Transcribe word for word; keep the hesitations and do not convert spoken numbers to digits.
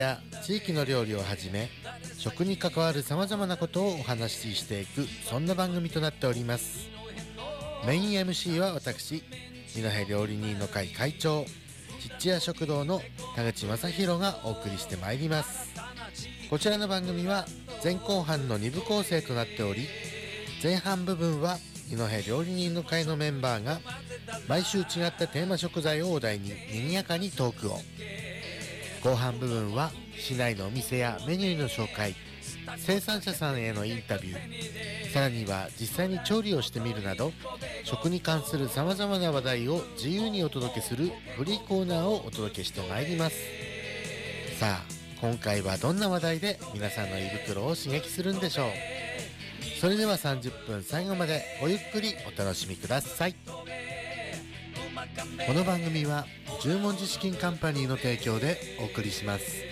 や地域の料理をはじめ、食に関わる様々なことをお話ししていく、そんな番組となっております。メイン エムシー は私、二戸料理人の会会長、ちっちや食堂の田口正宏がお送りしてまいります。こちらの番組は前後半のに部構成となっており、前半部分は二戸料理人の会のメンバーが毎週違ったテーマ食材をお題に賑やかにトークを、後半部分は市内のお店やメニューの紹介、生産者さんへのインタビュー、さらには実際に調理をしてみるなど、食に関する様々な話題を自由にお届けするフリーコーナーをお届けしてまいります。さあ、今回はどんな話題で皆さんの胃袋を刺激するんでしょう。それではさんじゅっぷん最後までごゆっくりお楽しみください。この番組は十文字資金カンパニーの提供でお送りします。